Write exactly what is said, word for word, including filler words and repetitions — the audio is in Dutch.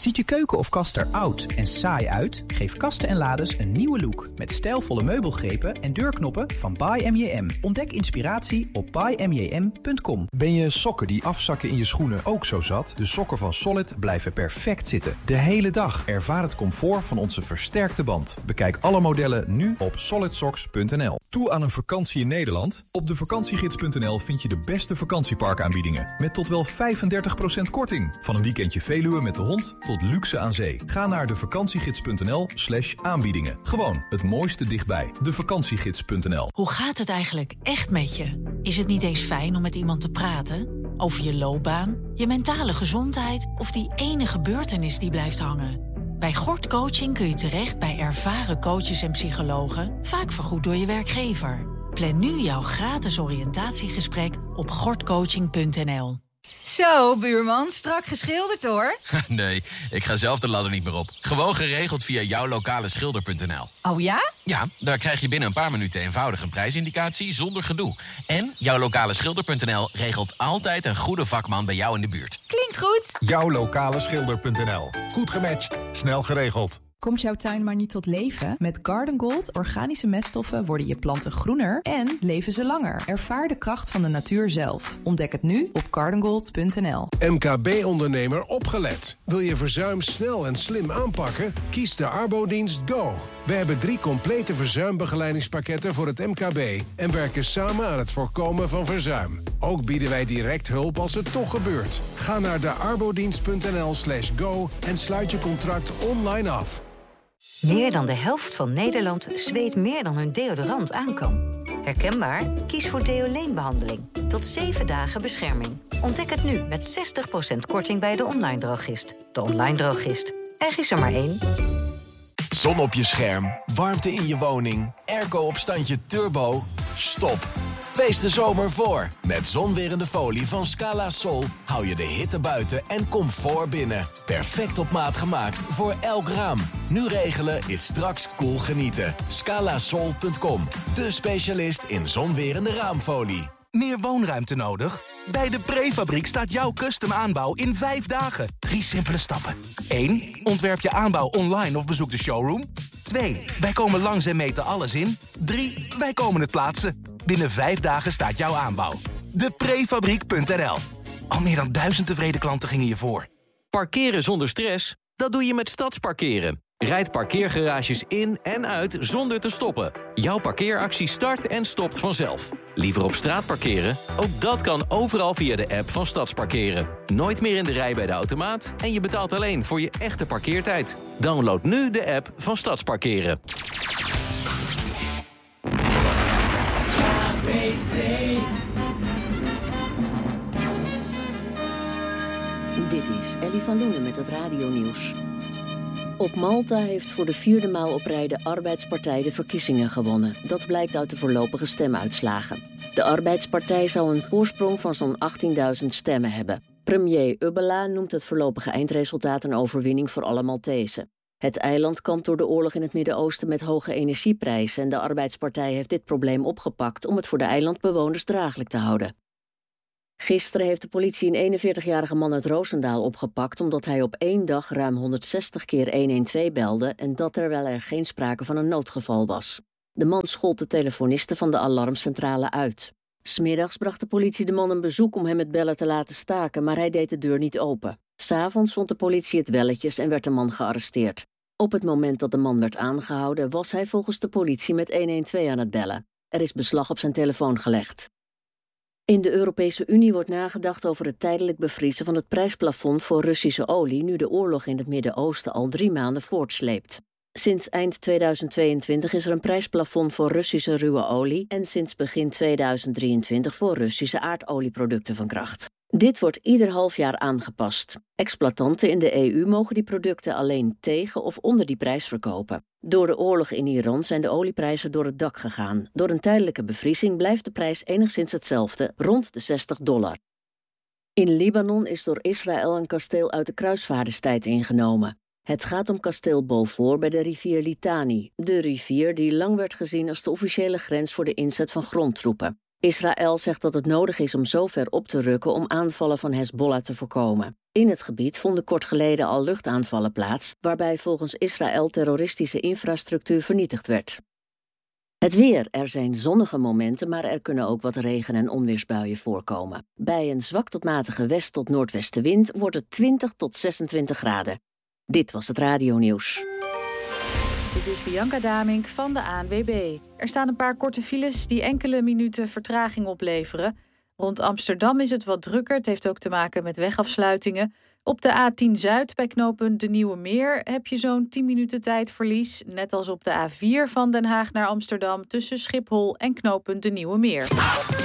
Ziet je keuken of kast er oud en saai uit? Geef kasten en lades een nieuwe look met stijlvolle meubelgrepen en deurknoppen van By M J M. Ontdek inspiratie op by m j m punt com. Ben je sokken die afzakken in je schoenen ook zo zat? De sokken van Solid blijven perfect zitten. De hele dag. Ervaar het comfort van onze versterkte band. Bekijk alle modellen nu op solid socks punt n l. Toe aan een vakantie in Nederland? Op de vakantiegids punt n l vind je de beste vakantieparkaanbiedingen. Met tot wel vijfendertig procent korting. Van een weekendje Veluwe met de hond tot luxe aan zee. Ga naar de vakantiegids punt n l slash aanbiedingen. Gewoon het mooiste dichtbij. de vakantiegids punt n l. Hoe gaat het eigenlijk echt met je? Is het niet eens fijn om met iemand te praten? Over je loopbaan, je mentale gezondheid of die ene gebeurtenis die blijft hangen? Bij Gort Coaching kun je terecht bij ervaren coaches en psychologen, vaak vergoed door je werkgever. Plan nu jouw gratis oriëntatiegesprek op gort coaching punt n l. Zo, buurman, strak geschilderd hoor. Nee, ik ga zelf de ladder niet meer op. Gewoon geregeld via jouw lokale schilder punt n l. Oh ja? Ja, daar krijg je binnen een paar minuten eenvoudig een prijsindicatie zonder gedoe. En jouw lokale schilder punt n l regelt altijd een goede vakman bij jou in de buurt. Klinkt goed. Jouw lokale schilder punt n l. Goed gematcht, snel geregeld. Komt jouw tuin maar niet tot leven? Met Garden Gold organische meststoffen worden je planten groener en leven ze langer. Ervaar de kracht van de natuur zelf. Ontdek het nu op garden gold punt n l. M K B-ondernemer opgelet. Wil je verzuim snel en slim aanpakken? Kies de Arbodienst Go. We hebben drie complete verzuimbegeleidingspakketten voor het M K B... en werken samen aan het voorkomen van verzuim. Ook bieden wij direct hulp als het toch gebeurt. Ga naar de arbodienst punt n l slash go en sluit je contract online af. Meer dan de helft van Nederland zweet meer dan hun deodorant aan kan. Herkenbaar? Kies voor Deoleen-behandeling. Tot zeven dagen bescherming. Ontdek het nu met zestig procent korting bij de online drogist. De online drogist. Er is er maar één. Zon op je scherm, warmte in je woning, airco op standje turbo. Stop. Wees de zomer voor. Met zonwerende folie van Scala Sol hou je de hitte buiten en comfort binnen. Perfect op maat gemaakt voor elk raam. Nu regelen is straks cool genieten. scala sol punt com, de specialist in zonwerende raamfolie. Meer woonruimte nodig? Bij de Prefabriek staat jouw custom aanbouw in vijf dagen. Drie simpele stappen. één. Ontwerp je aanbouw online of bezoek de showroom. twee. Wij komen langs en meten alles in. drie. Wij komen het plaatsen. Binnen vijf dagen staat jouw aanbouw. de prefabriek punt n l. Al meer dan duizend tevreden klanten gingen je voor. Parkeren zonder stress? Dat doe je met Stadsparkeren. Rijd parkeergarages in en uit zonder te stoppen. Jouw parkeeractie start en stopt vanzelf. Liever op straat parkeren? Ook dat kan overal via de app van Stadsparkeren. Nooit meer in de rij bij de automaat en je betaalt alleen voor je echte parkeertijd. Download nu de app van Stadsparkeren. Dit is Ellie van Loenen met het radionieuws. Op Malta heeft voor de vierde maal op rij de Arbeidspartij de verkiezingen gewonnen. Dat blijkt uit de voorlopige stemuitslagen. De Arbeidspartij zou een voorsprong van zo'n achttienduizend stemmen hebben. Premier Ubbela noemt het voorlopige eindresultaat een overwinning voor alle Maltezen. Het eiland kampt door de oorlog in het Midden-Oosten met hoge energieprijzen en de Arbeidspartij heeft dit probleem opgepakt om het voor de eilandbewoners draaglijk te houden. Gisteren heeft de politie een eenenveertigjarige man uit Roosendaal opgepakt omdat hij op één dag ruim honderdzestig keer honderdtwaalf belde en dat terwijl er geen sprake van een noodgeval was. De man schold de telefoniste van de alarmcentrale uit. 'S Middags bracht de politie de man een bezoek om hem het bellen te laten staken, maar hij deed de deur niet open. 'S Avonds vond de politie het welletjes en werd de man gearresteerd. Op het moment dat de man werd aangehouden was hij volgens de politie met honderdtwaalf aan het bellen. Er is beslag op zijn telefoon gelegd. In de Europese Unie wordt nagedacht over het tijdelijk bevriezen van het prijsplafond voor Russische olie nu de oorlog in het Midden-Oosten al drie maanden voortsleept. Sinds eind tweeduizend tweeëntwintig is er een prijsplafond voor Russische ruwe olie en sinds begin tweeduizend drieëntwintig voor Russische aardolieproducten van kracht. Dit wordt ieder half jaar aangepast. Exploitanten in de E U mogen die producten alleen tegen of onder die prijs verkopen. Door de oorlog in Iran zijn de olieprijzen door het dak gegaan. Door een tijdelijke bevriezing blijft de prijs enigszins hetzelfde, rond de zestig dollar. In Libanon is door Israël een kasteel uit de kruisvaarderstijd ingenomen. Het gaat om kasteel Beaufort bij de rivier Litani, de rivier die lang werd gezien als de officiële grens voor de inzet van grondtroepen. Israël zegt dat het nodig is om zo ver op te rukken om aanvallen van Hezbollah te voorkomen. In het gebied vonden kort geleden al luchtaanvallen plaats, waarbij volgens Israël terroristische infrastructuur vernietigd werd. Het weer. Er zijn zonnige momenten, maar er kunnen ook wat regen- en onweersbuien voorkomen. Bij een zwak tot matige west- tot noordwestenwind wordt het twintig tot zesentwintig graden. Dit was het radionieuws. Dit is Bianca Damink van de A N W B. Er staan een paar korte files die enkele minuten vertraging opleveren. Rond Amsterdam is het wat drukker. Het heeft ook te maken met wegafsluitingen. Op de A tien Zuid bij knooppunt De Nieuwe Meer heb je zo'n tien minuten tijdverlies. Net als op de A vier van Den Haag naar Amsterdam tussen Schiphol en knooppunt De Nieuwe Meer.